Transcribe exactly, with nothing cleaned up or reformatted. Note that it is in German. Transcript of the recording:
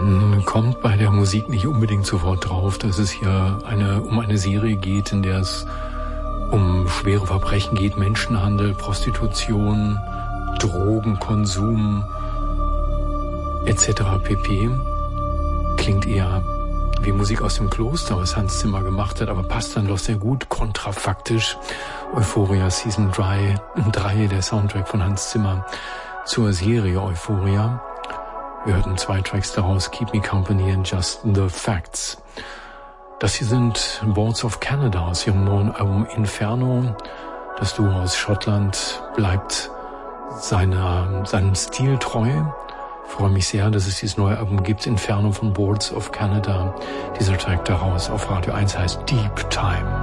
Man kommt bei der Musik nicht unbedingt sofort drauf, dass es hier eine, um eine Serie geht, in der es um schwere Verbrechen geht, Menschenhandel, Prostitution, Drogenkonsum et cetera pp. Klingt eher wie Musik aus dem Kloster, was Hans Zimmer gemacht hat, aber passt dann doch sehr gut, kontrafaktisch. Euphoria Season drei, der Soundtrack von Hans Zimmer zur Serie Euphoria. Wir hörten zwei Tracks daraus, Keep Me Company and Just the Facts. Das hier sind Boards of Canada aus ihrem neuen Album Inferno. Das Duo aus Schottland bleibt seiner, seinem Stil treu. Ich freue mich sehr, dass es dieses neue Album gibt, Inferno von Boards of Canada. Dieser Track daraus auf Radio eins heißt Deep Time.